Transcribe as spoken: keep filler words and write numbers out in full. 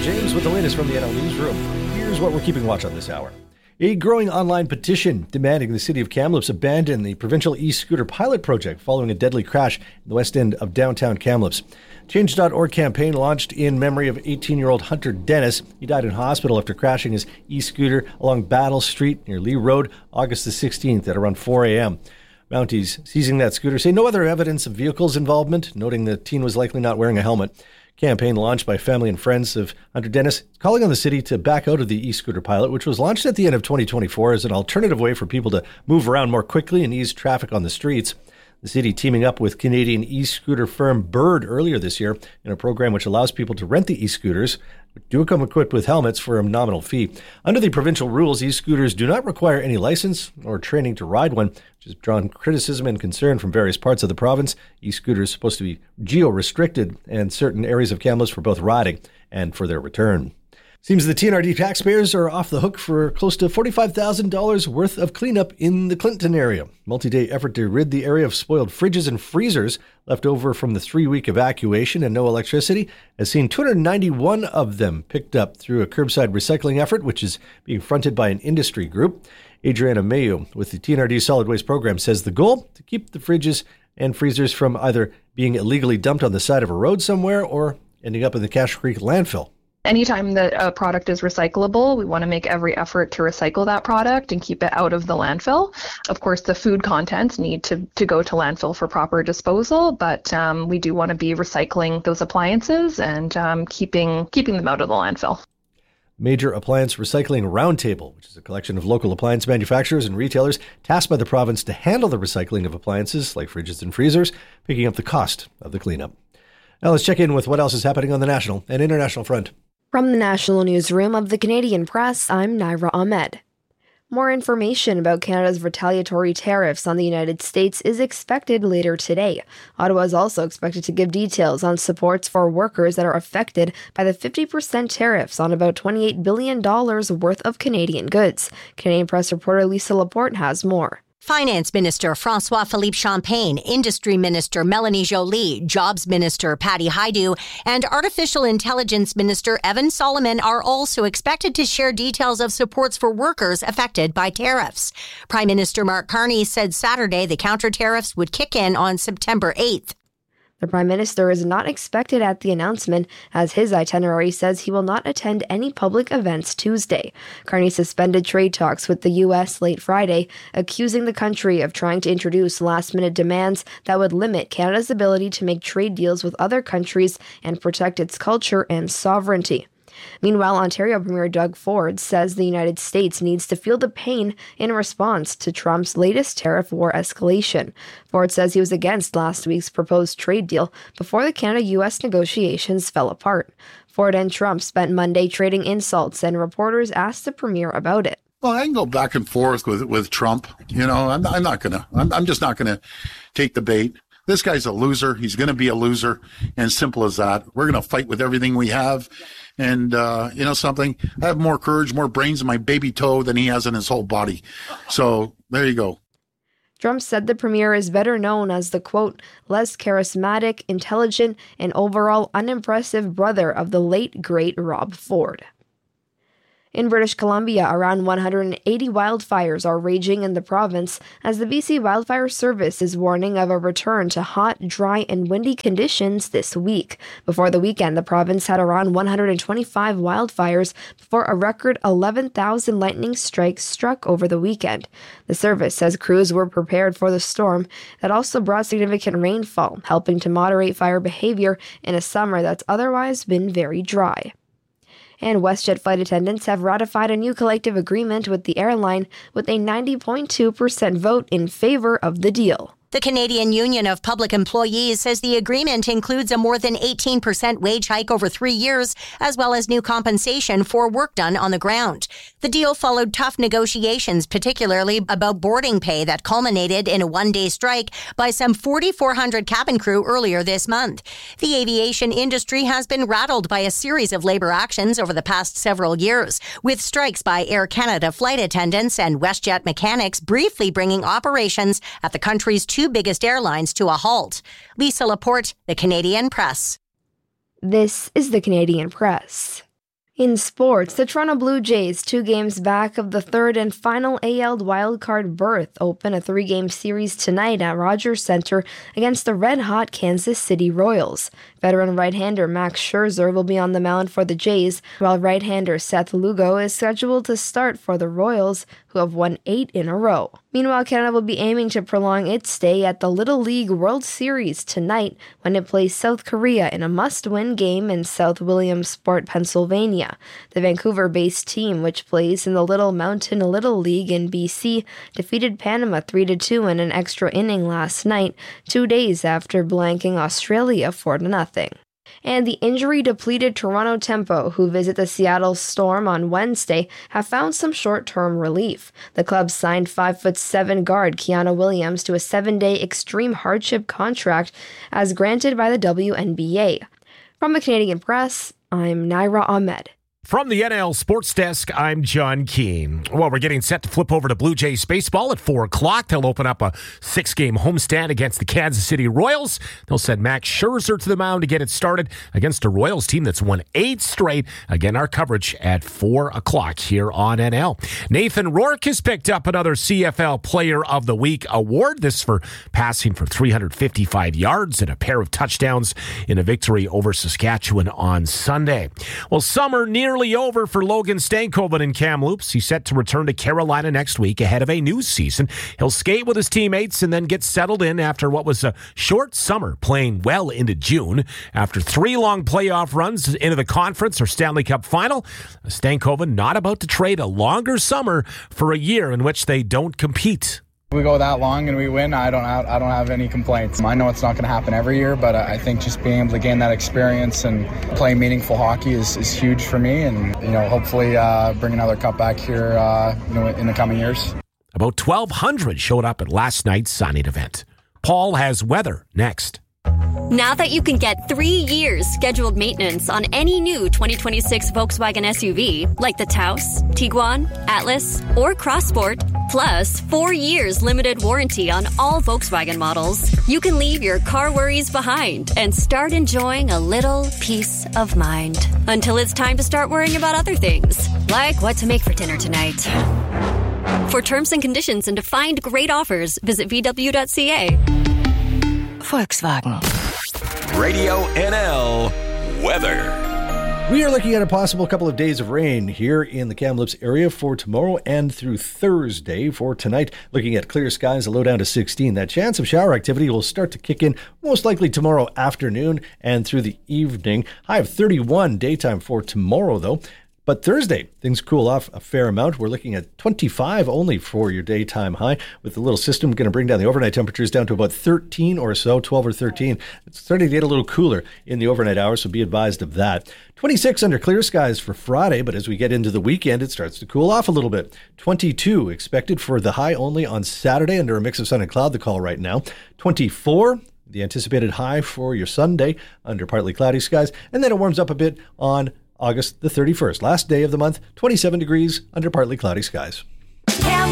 James with the latest from the N L Newsroom. Here's what we're keeping watch on this hour. A growing online petition demanding the city of Kamloops abandon the provincial e-scooter pilot project following a deadly crash in the west end of downtown Kamloops. Change dot org campaign launched in memory of eighteen-year-old Hunter Dennis. He died in hospital after crashing his e-scooter along Battle Street near Lee Road, August the sixteenth at around four a.m. Mounties seizing that scooter say no other evidence of vehicle's involvement, noting the teen was likely not wearing a helmet. Campaign launched by family and friends of Hunter Dennis, calling on the city to back out of the e-scooter pilot, which was launched at the end of twenty twenty-four as an alternative way for people to move around more quickly and ease traffic on the streets. The city teaming up with Canadian e-scooter firm Bird earlier this year in a program which allows people to rent the e-scooters, which do come equipped with helmets for a nominal fee. Under the provincial rules, e-scooters do not require any license or training to ride one, which has drawn criticism and concern from various parts of the province. E-scooters are supposed to be geo-restricted in certain areas of Kamloops for both riding and for their return. Seems the T N R D taxpayers are off the hook for close to forty-five thousand dollars worth of cleanup in the Clinton area. Multi-day effort to rid the area of spoiled fridges and freezers left over from the three-week evacuation and no electricity has seen two hundred ninety-one of them picked up through a curbside recycling effort, which is being fronted by an industry group. Adriana Mayo with the T N R D Solid Waste Program says the goal to keep the fridges and freezers from either being illegally dumped on the side of a road somewhere or ending up in the Cache Creek landfill. Anytime that a product is recyclable, we want to make every effort to recycle that product and keep it out of the landfill. Of course, the food contents need to, to go to landfill for proper disposal, but um, we do want to be recycling those appliances and um, keeping keeping them out of the landfill. Major Appliance Recycling Roundtable, which is a collection of local appliance manufacturers and retailers tasked by the province to handle the recycling of appliances like fridges and freezers, picking up the cost of the cleanup. Now let's check in with what else is happening on the national and international front. From the National Newsroom of the Canadian Press, I'm Naira Ahmed. More information about Canada's retaliatory tariffs on the United States is expected later today. Ottawa is also expected to give details on supports for workers that are affected by the fifty percent tariffs on about twenty-eight billion dollars worth of Canadian goods. Canadian Press reporter Lisa Laporte has more. Finance Minister François-Philippe Champagne, Industry Minister Melanie Joly, Jobs Minister Patty Hajdu, and Artificial Intelligence Minister Evan Solomon are also expected to share details of supports for workers affected by tariffs. Prime Minister Mark Carney said Saturday the counter-tariffs would kick in on September eighth. The Prime Minister is not expected at the announcement, as his itinerary says he will not attend any public events Tuesday. Carney suspended trade talks with the U S late Friday, accusing the country of trying to introduce last-minute demands that would limit Canada's ability to make trade deals with other countries and protect its culture and sovereignty. Meanwhile, Ontario Premier Doug Ford says the United States needs to feel the pain in response to Trump's latest tariff war escalation. Ford says he was against last week's proposed trade deal before the Canada-U S negotiations fell apart. Ford and Trump spent Monday trading insults, and reporters asked the premier about it. Well, I can go back and forth with with Trump. You know, I'm, I'm not gonna. I'm, I'm just not gonna take the bait. This guy's a loser. He's going to be a loser, and simple as that. We're going to fight with everything we have. And, uh, you know something? I have more courage, more brains in my baby toe than he has in his whole body. So there you go. Trump said the premier is better known as the, quote, less charismatic, intelligent, and overall unimpressive brother of the late, great Rob Ford. In British Columbia, around one hundred eighty wildfires are raging in the province as the B C Wildfire Service is warning of a return to hot, dry, and windy conditions this week. Before the weekend, the province had around one hundred twenty-five wildfires before a record eleven thousand lightning strikes struck over the weekend. The service says crews were prepared for the storm that also brought significant rainfall, helping to moderate fire behavior in a summer that's otherwise been very dry. And WestJet flight attendants have ratified a new collective agreement with the airline with a ninety point two percent vote in favor of the deal. The Canadian Union of Public Employees says the agreement includes a more than eighteen percent wage hike over three years, as well as new compensation for work done on the ground. The deal followed tough negotiations, particularly about boarding pay that culminated in a one-day strike by some forty-four hundred cabin crew earlier this month. The aviation industry has been rattled by a series of labor actions over the past several years, with strikes by Air Canada flight attendants and WestJet mechanics briefly bringing operations at the country's two biggest airlines to a halt. Lisa Laporte, The Canadian Press. This is The Canadian Press. In sports, the Toronto Blue Jays, two games back of the third and final A L wildcard berth, open a three-game series tonight at Rogers Centre against the red-hot Kansas City Royals. Veteran right-hander Max Scherzer will be on the mound for the Jays, while right-hander Seth Lugo is scheduled to start for the Royals, who have won eight in a row. Meanwhile, Canada will be aiming to prolong its stay at the Little League World Series tonight when it plays South Korea in a must-win game in South Williamsport, Pennsylvania. The Vancouver-based team, which plays in the Little Mountain Little League in B C, defeated Panama three to two in an extra inning last night, two days after blanking Australia four to nothing. And the injury-depleted Toronto Tempo, who visit the Seattle Storm on Wednesday, have found some short-term relief. The club signed five foot seven guard Keanu Williams to a seven-day extreme hardship contract as granted by the W N B A. From the Canadian Press, I'm Naira Ahmed. From the N L Sports Desk, I'm John Keane. Well, we're getting set to flip over to Blue Jays baseball at four o'clock. They'll open up a six-game homestand against the Kansas City Royals. They'll send Max Scherzer to the mound to get it started against a Royals team that's won eight straight. Again, our coverage at four o'clock here on N L. Nathan Rourke has picked up another C F L Player of the Week award. This for passing for three hundred fifty-five yards and a pair of touchdowns in a victory over Saskatchewan on Sunday. Well, summer near over for Logan Stankoven in Kamloops. He's set to return to Carolina next week ahead of a new season. He'll skate with his teammates and then get settled in after what was a short summer, playing well into June. After three long playoff runs into the conference or Stanley Cup final, Stankoven not about to trade a longer summer for a year in which they don't compete. We go that long and we win, I don't have, I don't have any complaints. I know it's not going to happen every year, but I think just being able to gain that experience and play meaningful hockey is, is huge for me, and you know, hopefully uh, bring another cup back here uh, you know, in the coming years. About twelve hundred showed up at last night's signing event. Paul has weather next. Now that you can get three years scheduled maintenance on any new twenty twenty-six Volkswagen S U V, like the Taos, Tiguan, Atlas, or Crossport, plus four years limited warranty on all Volkswagen models, you can leave your car worries behind and start enjoying a little peace of mind. Until it's time to start worrying about other things, like what to make for dinner tonight. For terms and conditions and to find great offers, visit V W dot C A. Volkswagen. Radio N L weather. We are looking at a possible couple of days of rain here in the Kamloops area for tomorrow and through Thursday. For tonight, looking at clear skies, a low down to sixteen. That chance of shower activity will start to kick in most likely tomorrow afternoon and through the evening. High of thirty-one daytime for tomorrow, though. But Thursday, things cool off a fair amount. We're looking at twenty-five only for your daytime high, with the little system going to bring down the overnight temperatures down to about thirteen or so, twelve or thirteen. It's starting to get a little cooler in the overnight hours, so be advised of that. twenty-six under clear skies for Friday, but as we get into the weekend, it starts to cool off a little bit. twenty-two expected for the high only on Saturday under a mix of sun and cloud, the call right now. twenty-four. The anticipated high for your Sunday under partly cloudy skies, and then it warms up a bit on August the thirty-first, last day of the month, twenty-seven degrees under partly cloudy skies. Cam